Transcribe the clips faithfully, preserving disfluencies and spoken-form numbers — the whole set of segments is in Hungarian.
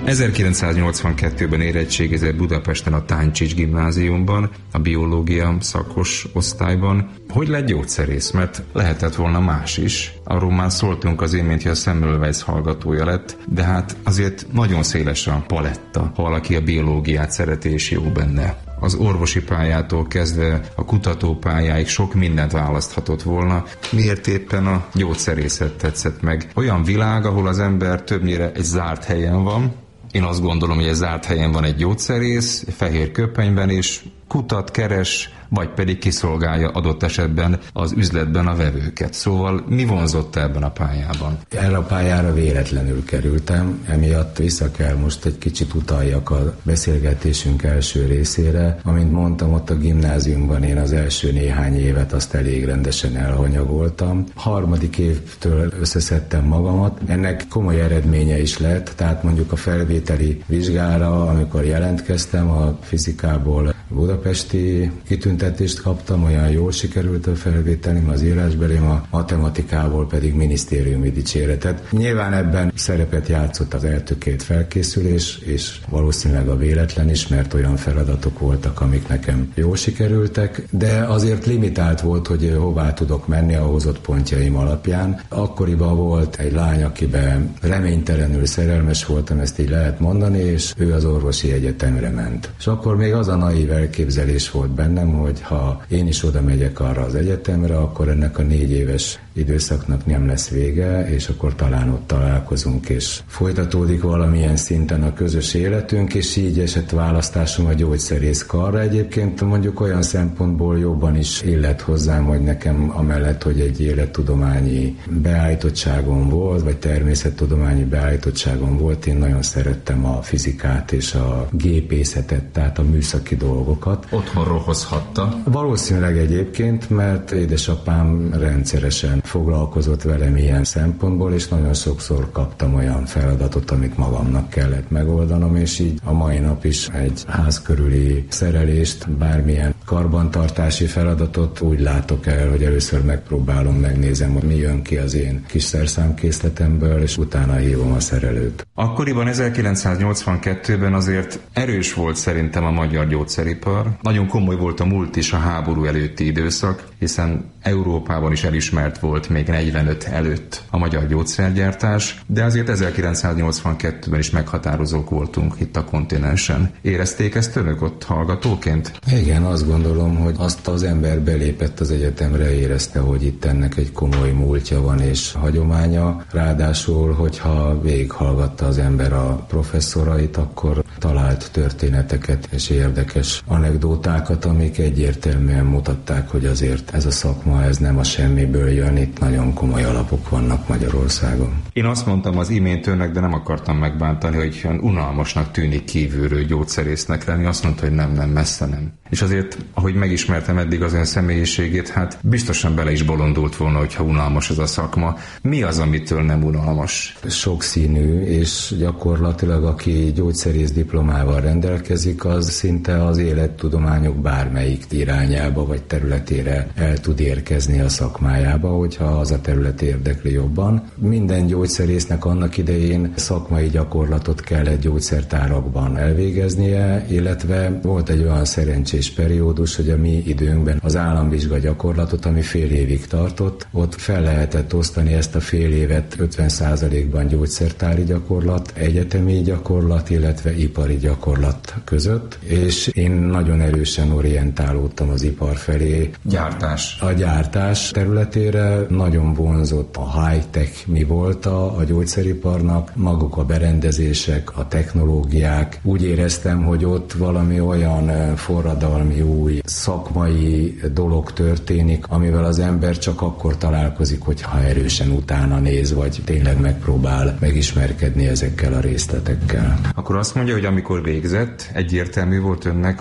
ezerkilencszáznyolcvankettőben érettségizett Budapesten a Táncsics gimnáziumban, a biológia szakos osztályban. Hogy lett gyógyszerész? Mert lehetett volna más is. Arról már szóltunk az imént, hogy a Semmelweis hallgatója lett, de hát azért nagyon széles a paletta, ha valaki a biológiát szereti és jó benne. Az orvosi pályától kezdve a kutatópályáig sok mindent választhatott volna. Miért éppen a gyógyszerészet tetszett meg? Olyan világ, ahol az ember többnyire egy zárt helyen van. Én azt gondolom, hogy egy zárt helyen van egy gyógyszerész, fehér köpenyben, és kutat, keres, vagy pedig kiszolgálja adott esetben az üzletben a vevőket. Szóval mi vonzott ebben a pályában? Erre a pályára véletlenül kerültem, emiatt vissza kell most egy kicsit utaljak a beszélgetésünk első részére. Amint mondtam, ott a gimnáziumban én az első néhány évet azt elég rendesen elhanyagoltam. Harmadik évtől összeszedtem magamat. Ennek komoly eredménye is lett, tehát mondjuk a felvételi vizsgára, amikor jelentkeztem a fizikából, budapesti kitüntetést kaptam, olyan jól sikerült a felvételim, az írásbelém, a matematikából pedig minisztériumi dicséretet. Nyilván ebben szerepet játszott az eltökélt felkészülés, és valószínűleg a véletlen is, mert olyan feladatok voltak, amik nekem jól sikerültek, de azért limitált volt, hogy hová tudok menni a hozott pontjaim alapján. Akkoriban volt egy lány, akiben reménytelenül szerelmes voltam, ezt így lehet mondani, és ő az orvosi egyetemre ment. És akkor még az a naív elképzelés volt bennem, hogy ha én is oda megyek arra az egyetemre, akkor ennek a négy éves időszaknak nem lesz vége, és akkor talán ott találkozunk, és folytatódik valamilyen szinten a közös életünk, és így esett választásom a gyógyszerész karra. Egyébként mondjuk olyan szempontból jobban is illet hozzám, hogy nekem amellett, hogy egy élettudományi beállítottságom volt, vagy természettudományi beállítottságom volt, én nagyon szerettem a fizikát és a gépészetet, tehát a műszaki dolgokat. Otthonról hozhatta? Valószínűleg egyébként, mert édesapám rendszeresen foglalkozott velem ilyen szempontból, és nagyon sokszor kaptam olyan feladatot, amit magamnak kellett megoldanom, és így a mai nap is egy ház körüli szerelést, bármilyen karbantartási feladatot úgy látok el, hogy először megpróbálom, megnézem, hogy mi jön ki az én kis szerszámkészletemből, és utána hívom a szerelőt. Akkoriban ezerkilencszáznyolcvankettőben azért erős volt szerintem a magyar gyógyszeripar. Nagyon komoly volt a múlt is, a háború előtti időszak, hiszen Európában is elismert volt még negyvenöt előtt a magyar gyógyszergyártás, de azért ezerkilencszáznyolcvankettőben is meghatározók voltunk itt a kontinensen. Érezték ezt önök ott hallgatóként? Igen, azt gondolom, hogy azt az ember belépett az egyetemre, érezte, hogy itt ennek egy komoly múltja van és hagyománya. Ráadásul, hogyha végighallgatta az ember a professzorait, akkor talált történeteket és érdekes anekdótákat, amik egyértelműen mutatták, hogy azért ez a szakma, ez nem a semmiből jön, itt nagyon komoly alapok vannak Magyarországon. Én azt mondtam az imént önnek, de nem akartam megbántani, hogy unalmasnak tűnik kívülről gyógyszerésznek lenni. Azt mondta, hogy nem, nem, messze nem. És azért, ahogy megismertem eddig az ön személyiségét, hát biztosan bele is bolondult volna, hogyha unalmas ez a szakma. Mi az, amitől nem unalmas? Sokszínű, és gyakorlatilag aki gyógyszerész diplomával rendelkezik, az szinte az élettudományok bármelyik irányába vagy területére el tud érkezni a szakmájába, hogyha az a terület érdekli jobban. Minden gyógyszerésznek annak idején szakmai gyakorlatot kell egy gyógyszertárakban elvégeznie, illetve volt egy olyan szerencsés periódus, hogy a mi időnkben az államvizsga gyakorlatot, ami fél évig tartott, ott fel lehetett osztani ezt a fél évet ötven százalékban gyógyszertári gyakorlat, egyetemi gyakorlat, illetve ipari gyakorlat között, és én nagyon erősen orientálódtam az ipar felé. Gyártás. A gyártás területére nagyon vonzott a high-tech mi volt a, a gyógyszeriparnak, maguk a berendezések, a technológiák. Úgy éreztem, hogy ott valami olyan forradalmi új szakmai dolog történik, amivel az ember csak akkor találkozik, hogyha erősen utána néz, vagy tényleg megpróbál megismerkedni ezekkel a részletekkel. Akkor azt mondja, hogy amikor végzett, egyértelmű volt önnek, hogy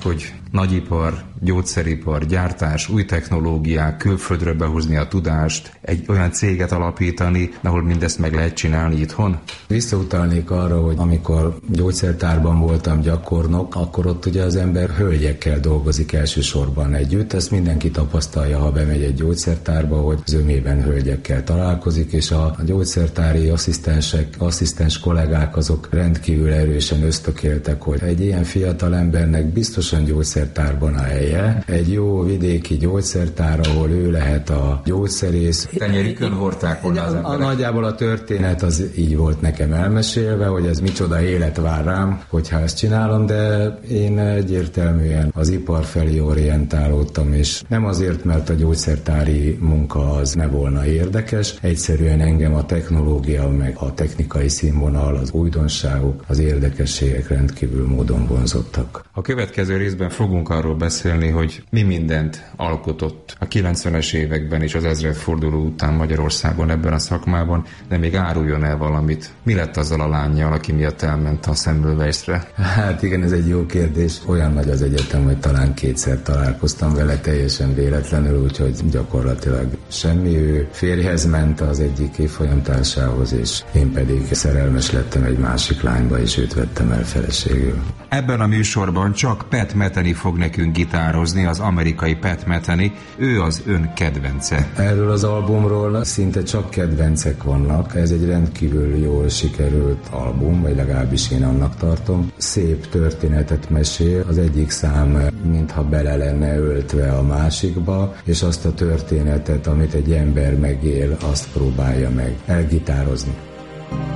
nagyipar, gyógyszeripar, gyártás, új technológiák, külföldről behozni a tudást, egy olyan céget alapítani, ahol mindezt meg lehet csinálni itthon? Visszautalnék arra, hogy amikor gyógyszertárban voltam gyakornok, akkor ott ugye az ember hölgyekkel dolgozik elsősorban együtt. Ezt mindenki tapasztalja, ha bemegy egy gyógyszertárba, hogy zömében hölgyekkel találkozik, és a gyógyszertári asszisztensek, asszisztens kollégák azok rendkívül erősen ösztökéltek, hogy egy ilyen fiatal embernek biztosan gyógyszertárban a helye. Egy jó vidéki gyógyszertár, ahol ő lehet a gyógyszerész. Tenyerikön hordták volna az emberek. Nagyjából a történet az így volt nekem elmesélve, hogy ez micsoda élet vár rám, hogyha ezt csinálom, de én egyértelműen az ipar felé orientálódtam, és nem azért, mert a gyógyszertári munka az ne volna érdekes, egyszerűen engem a technológia, meg a technikai színvonal, az újdonságok, az érdekességek rendkívül módon vonzottak. A következő részben fogunk arról beszélni, hogy mi mindent alkotott a kilencvenes években és az ezredforduló után Magyarországon ebben a szakmában, de még áruljon el valamit. Mi lett azzal a lánnyal, aki miatt elment a Semmelweisre? Hát igen, ez egy jó kérdés. Olyan nagy az egyetem, hogy talán kétszer találkoztam vele teljesen véletlenül, úgyhogy gyakorlatilag semmi. Ő férjhez ment az egyik évfolyamtársához, és én pedig szerelmes lettem egy másik lányba, és őt vettem el feleségül. Ebben a műsorban csak Pat Metheny fog nekünk gitározni, az amerikai Pat Metheny, ő az ön kedvence. Erről az albumról szinte csak kedvencek vannak, ez egy rendkívül jól sikerült album, vagy legalábbis én annak tartom. Szép történetet mesél, az egyik szám mintha bele lenne öltve a másikba, és azt a történetet, amit egy ember megél, azt próbálja meg elgitározni.